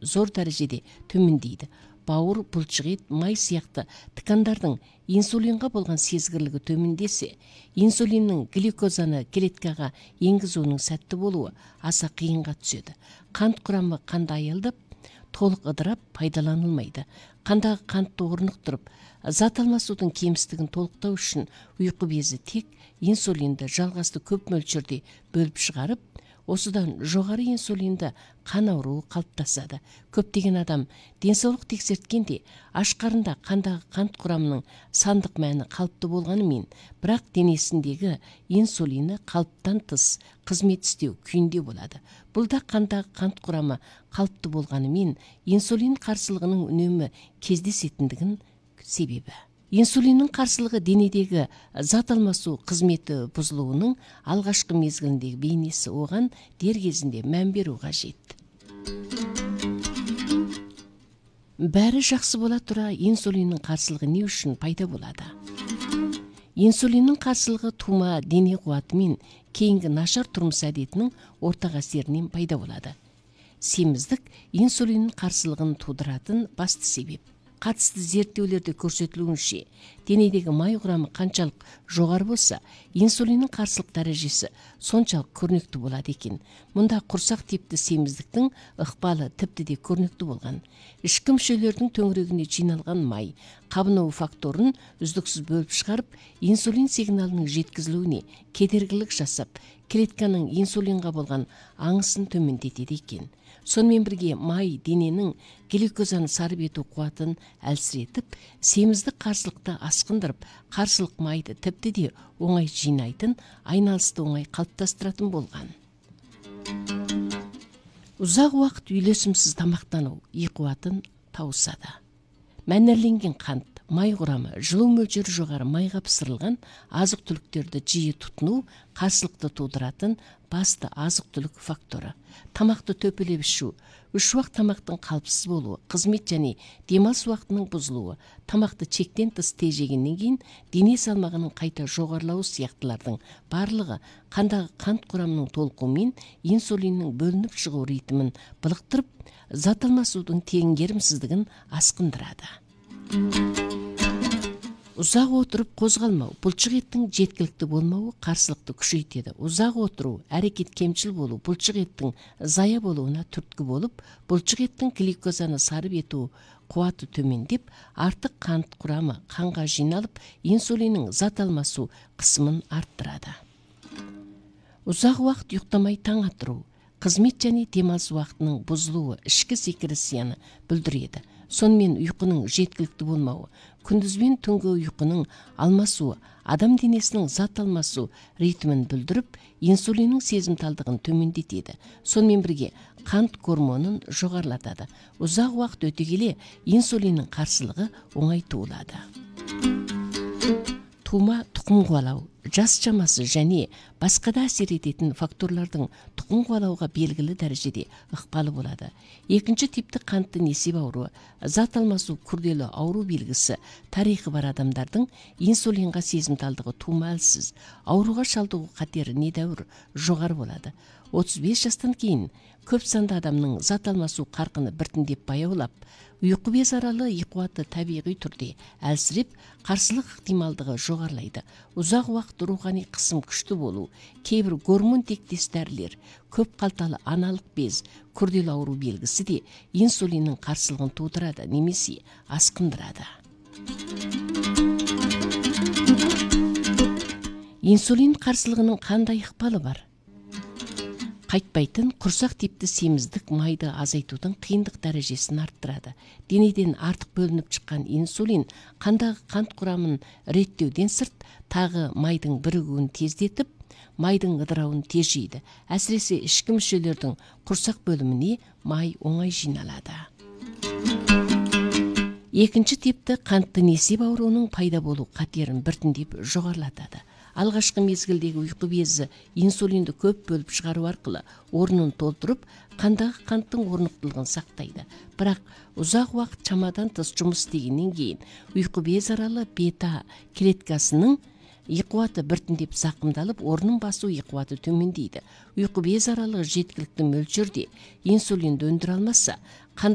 зор дәрежеде төмендейді. Бауыр, бұлшық ет, май сияқты ткандардың инсулинға болған сезгірлігі төмендесе, инсулиннің глюкозаны клеткаға енгізуінің сәтті болуы аса қиынға түседі. Қант құрамы қанда аялдап, толық ыдырап пайдаланылмайды. Қандағы қантты орнықтырып, зат алмасудың кемістігін толықтау үшін ұйқы безі тек инсулинді жалғасты көп мөлшерде бөліп шығарып, осыдан жоғары инсулинді қан ауруы қалыптасады. Көптеген адам денсаулық тексерткенде аш қарында қандағы қант құрамының сандық мәні қалыпты болғанымен, бірақ денесіндегі инсулині қалыптан тыс қызмет істеу күйінде болады. Бұл да қандағы қант құрамы қалыпты болғанымен, инсулин қарсылығының үнемі кездесетіндігін себебі. Инсулиннің қарсылығы денедегі зат алмасу қызметі бұзылуының алғашқы мезгіліндегі бейнесі, оған дер кезінде мән беру қажет. Бәрі жақсы бола тұра, инсулиннің қарсылығы не үшін пайда болады? Инсулиннің қарсылығы тума дене қуаты мен кейінгі нашар тұрмыс әдетінің ортақ әсерінен пайда болады. Семіздік инсулиннің қарсылығын тудыратын басты себеп. Қатысты зерттеулерде көрсетілуінше, денедегі май құрамы қаншалық жоғары болса, инсулиннің қарсылық дәрежесі соншалық көрнекті болады екен. Мұнда құрсақ типті семіздіктің ықпалы тіпті де көрнекті болған. Ішкі мүшелердің төңірегіне жиналған май қабыну факторын үздіксіз бөліп шығарып, инсулин сигналының жеткізілуіне кедергілік жасап, клетканың инсулинға болған аңысын төмендетеді екен. Сонымен бірге май дененің глюкозаны сарып ету қуатын әлсіретіп, семіздік қарсылықты асқындырып, қарсылық майды тіпті де оңай жинайтын, айналысты оңай қалыптастыратын болған. Ұзақ уақыт үйлесімсіз тамақтану и қуатын тауысады. Мәнерленген қант, май құрамы, жылу мөлшері жоғары майға пісірілген азық-түліктерді жиі тұтыну қарсылықты тудыратын басты азық-түлік факторы. Тамақты төпелеп ішу, үш уақыт тамақтың қалыпсыз болуы, қызмет және демалыс уақытының бұзылуы, тамақты чектен тыс тежегеннен кейін дене салмағының қайта жоғарылауы сияқтылардың барлығы қандағы қант құрамының толқуымен инсулиннің бөлініп шығу ритмін былықтырып, зат алмасудың теңгерімсіздігін асқындырады. Ұзақ отырып қозғалмау, бұлшық еттің жеткілікті болмауы қарсылықты күшейтеді. Ұзақ отыру, әрекет кемшіл болу, бұлшық еттің зая болуына түрткі болып, бұлшық еттің глюкозаны сарып ету қуаты төмендеп, артық қант құрамы қанға жиналып, инсулиннің зат алмасу қысымын арттырады. Ұзақ уақыт ұйықтамай таң атыру, қызмет және демалыс уақытының бұзылуы ішкі секрецияны бүлдіреді. Сонымен ұйқының жеткілікті болмауы, күндізбен түнгі ұйқының алмасуы, адам денесінің зат алмасу ритмін бүлдіріп, инсулиннің сезімталдығын төмендетеді. Сонымен бірге қант гормонын жоғарылатады. Ұзақ уақыт өте келе инсулиннің қарсылығы оңай туылады. Тума тұқым қуалау, жас шамасы және басқа да әсер ететін факторлардың тұқым қуалауға белгілі дәрежеде ықпалы болады. Екінші типті қантты несеп ауруы, зат алмасу күрделі ауру белгісі, тарихы бар адамдардың инсулинға сезімталдығы тума әлсіз, ауруға шалдығу қатері недәуір жоғары болады. 35 жастан кейін көп санды адамның зат алмасу қарқыны біртіндеп баяулап, ұйқы без аралы қуаты табиғи түрде әлсіреп, қарсылық ықтималдығы жоғарылайды. Ұзақ уақыт рухани қысым күшті болу, кейбір гормон тектес дәрілер, көп қалталы аналық без, күрделі ауру белгісі де инсулиннің қарсылығын тудырады, немесе асқындырады. Инсулин қарсылығының қандай ықпалы бар? Қайтпайтын құрсақ типті семіздік майды азайтудың қиындық дәрежесін арттырады. Денеден артық бөлініп шыққан инсулин қандағы қант құрамын реттеуден сырт тағы майдың бірігуін тездетіп, майдың ыдырауын тежейді. Әсіресе ішкі мүшелердің құрсақ бөліміне май оңай жиналады. Екінші типті қантты несеп ауруының пайда болу қатерін біртіндеп жоғарылатады. Алғашқы мезгілдегі ұйқы безі инсулинді көп бөліп шығару арқылы орнын толтырып, қандағы қанттың орнықтылығын сақтайды. Бірақ ұзақ уақыт шамадан тыс жұмыс істегеннен кейін ұйқы без аралы бета клеткасының қуаты біртіндеп зақымдалып, орнын басу қуаты төмендейді. Ұйқы без аралығы жеткілікті мөлшерде инсулинді өндіре алмаса,